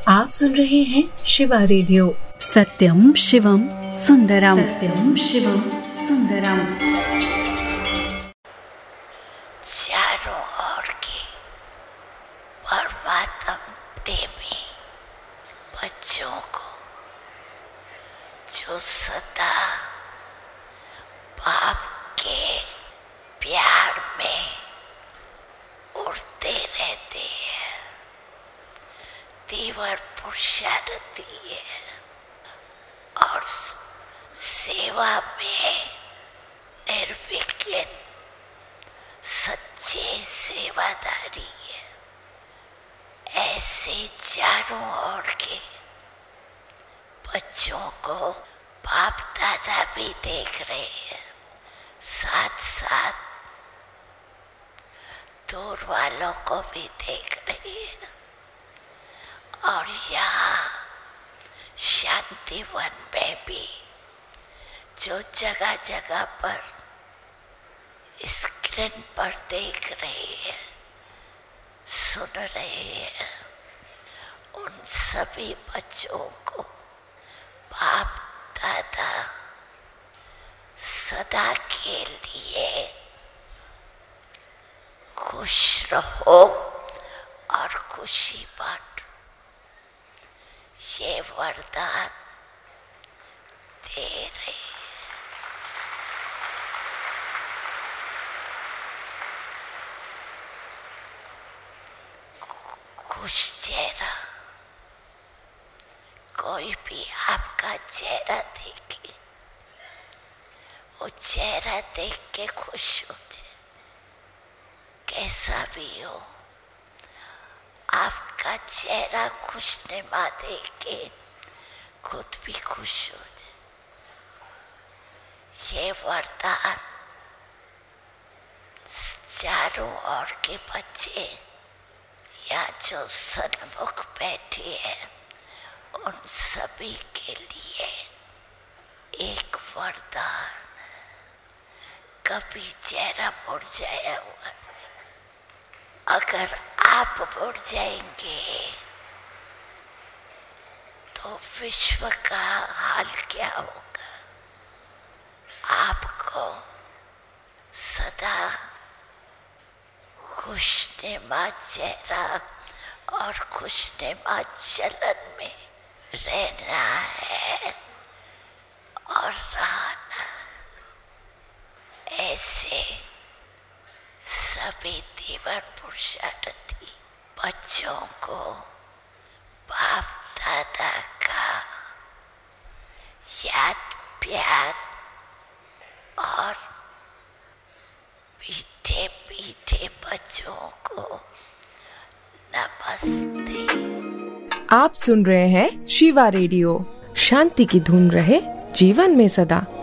आप सुन रहे हैं शिवा रेडियो। सत्यम शिवम सुंदरम, सत्यम शिवम सुंदरम। चारों ओर के परमात्म प्रेमी बच्चों को जो सदा बाप के प्यार में उड़ते रहते हैं, तीव्र पुरुषार्थी है और सेवा में निर्विघ्न सच्चे सेवादारी है, ऐसे चारों ओर के बच्चों को बाप दादा भी देख रहे हैं, साथ साथ दूर वालों को भी देख रहे हैं। और यहाँ शांति वन में भी जो जगह जगह पर स्क्रीन पर देख रहे हैं, सुन रहे हैं, उन सभी बच्चों को बाप दादा सदा के लिए खुश रहो और खुशी बांटो, ये वरदान दे रहे। खुश चेहरा, कोई भी आपका चेहरा देखे, वो चेहरा देख के खुश हो जाए, कैसा भी हो। आपका चेहरा खुशनुमा देख के खुद भी खुश हो जाए। ये वरदान चारों ओर के बच्चे या जो सन्मुख बैठे हैं, उन सभी के लिए एक वरदान। कभी चेहरा मुड़ जाया हुआ, अगर आप मुड़ जाएंगे तो विश्व का हाल क्या होगा। आपको सदा खुशनुमा चेहरा और खुशनुमा चलन में रहना है और रहना। ऐसे सभी तीव्र पुरुषार्थी बच्चों को बाप दादा का याद प्यार और मीठे मीठे बच्चों को नमस्ते। आप सुन रहे हैं शिवा रेडियो। शांति की धुन रहे जीवन में सदा।